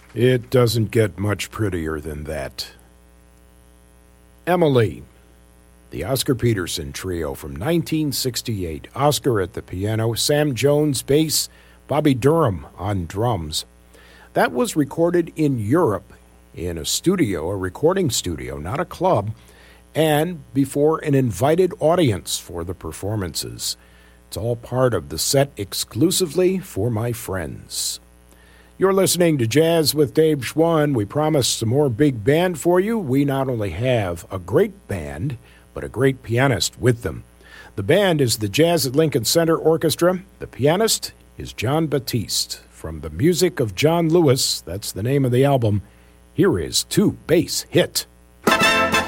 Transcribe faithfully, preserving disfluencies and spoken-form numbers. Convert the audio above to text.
It doesn't get much prettier than that. Emily, the Oscar Peterson Trio from nineteen sixty-eight. Oscar at the piano, Sam Jones bass, Bobby Durham on drums. That was recorded in Europe in a studio, a recording studio, not a club, and before an invited audience for the performances. It's all part of the set exclusively for my friends. You're listening to Jazz with Dave Schwann. We promised some more big band for you. We not only have a great band, but a great pianist with them. The band is the Jazz at Lincoln Center Orchestra. The pianist is Jon Batiste. From the music of John Lewis, that's the name of the album, here is Two Bass Hit.